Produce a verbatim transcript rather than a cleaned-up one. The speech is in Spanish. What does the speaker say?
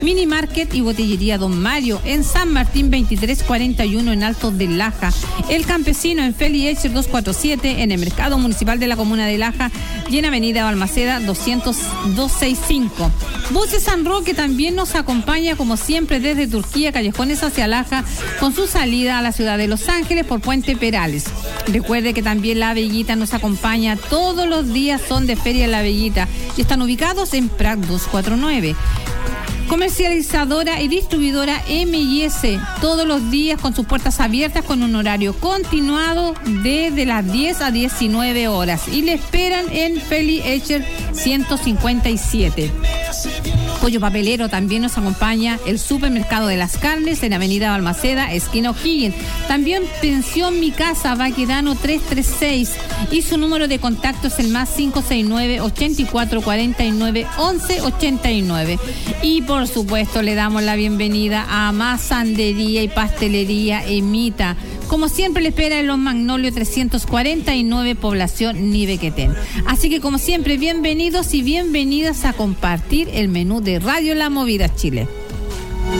Mini Market y Botillería Don Mario en San Martín veintitrés cuarenta y uno en Alto de Laja. El Campesino en Feli Echer doscientos cuarenta y siete en el Mercado Municipal de la Comuna de Laja y en Avenida Balmaceda doscientos sesenta y cinco. Buses San Roque también nos acompaña como siempre desde Turquía, Callejones hacia Laja, con su salida a la ciudad de Los Ángeles por Puente Perales. Recuerde que también La Bellita nos acompaña todos los días, son de Feria La Bellita y están ubicados en Prat doscientos cuarenta y nueve. Comercializadora y distribuidora M y S, todos los días con sus puertas abiertas con un horario continuado desde las diez a diecinueve horas y le esperan en Feli Echer ciento cincuenta y siete. Pollo Papelero también nos acompaña el Supermercado de las Carnes en Avenida Balmaceda, esquina O'Higgins. También Pensión Mi Casa, Baquedano trescientos treinta y seis y su número de contacto es el más cinco seis nueve, ochenta y cuatro cuarenta y nueve, once ochenta y nueve. Y por supuesto le damos la bienvenida a Masandería y Pastelería Emita. Como siempre le espera en Los Magnolios trescientos cuarenta y nueve, población Nivequetén. Así que como siempre, bienvenidos y bienvenidas a compartir el menú de Radio La Movida Chile.